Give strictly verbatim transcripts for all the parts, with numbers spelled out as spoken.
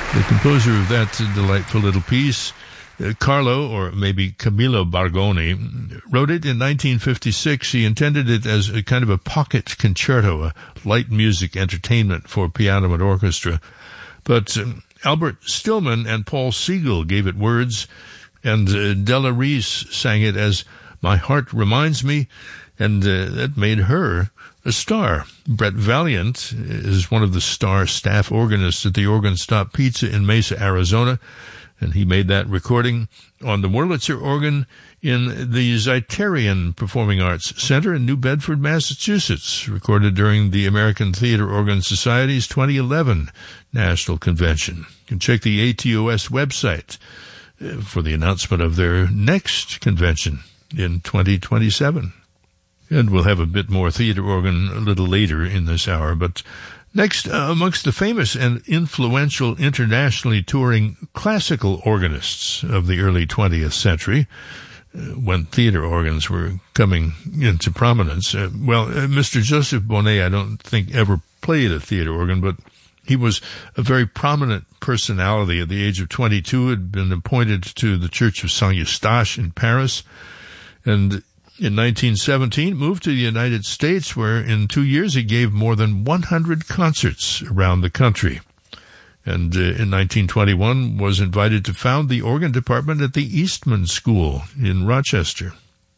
The composer of that delightful little piece, uh, Carlo, or maybe Camillo Bargoni, wrote it in nineteen fifty-six. He intended it as a kind of a pocket concerto, a light music entertainment for piano and orchestra. But um, Albert Stillman and Paul Siegel gave it words, and uh, Della Reese sang it as My Heart Reminds Me, and uh, that made her a star. Brett Valiant is one of the star staff organists at the Organ Stop Pizza in Mesa, Arizona, and he made that recording on the Wurlitzer organ in the Zeiterion Performing Arts Center in New Bedford, Massachusetts, recorded during the American Theater Organ Society's twenty eleven National Convention. You can check the A T O S website for the announcement of their next convention in twenty twenty-seven. And we'll have a bit more theater organ a little later in this hour. But next, uh, amongst the famous and influential internationally touring classical organists of the early twentieth century, uh, when theater organs were coming into prominence, uh, well, uh, Mister Joseph Bonnet, I don't think ever played a theater organ, but he was a very prominent personality. At the age of twenty-two, had been appointed to the Church of Saint Eustache in Paris, and in nineteen seventeen, moved to the United States, where in two years he gave more than one hundred concerts around the country. And uh, in nineteen twenty-one was invited to found the organ department at the Eastman School in Rochester.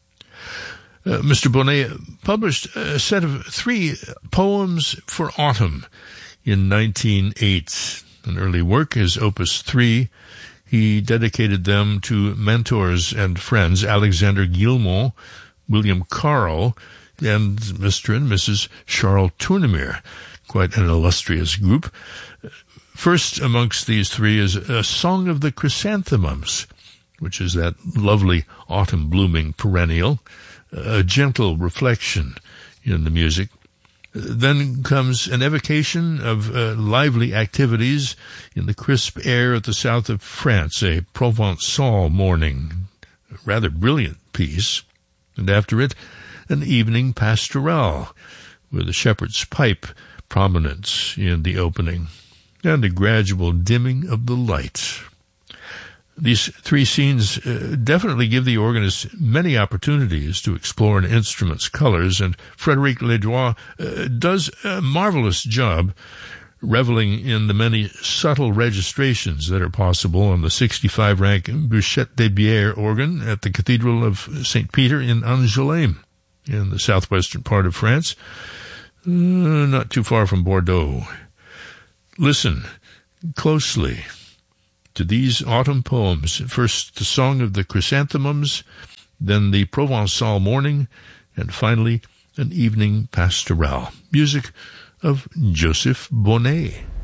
Uh, Mister Bonnet published a set of three poems for autumn in nineteen oh eight. An early work is Opus three. He dedicated them to mentors and friends, Alexander Guillemot, William Carl, and Mister and Missus Charles Tournemire, quite an illustrious group. First amongst these three is A Song of the Chrysanthemums, which is that lovely autumn-blooming perennial, a gentle reflection in the music. Then comes an evocation of uh, lively activities in the crisp air at the south of France, a Provençal morning, a rather brilliant piece. And after it, an evening pastoral, with a shepherd's pipe prominent in the opening, and a gradual dimming of the light. These three scenes uh, definitely give the organist many opportunities to explore an instrument's colors, and Frédéric Ledoux uh, does a marvelous job reveling in the many subtle registrations that are possible on the sixty-five rank Bouchette de Bière organ at the Cathedral of Saint Peter in Angoulême, in the southwestern part of France, uh, not too far from Bordeaux. Listen closely to these autumn poems. First, the Song of the Chrysanthemums, then the Provençal morning, and finally, an evening pastoral. Music of Joseph Bonnet.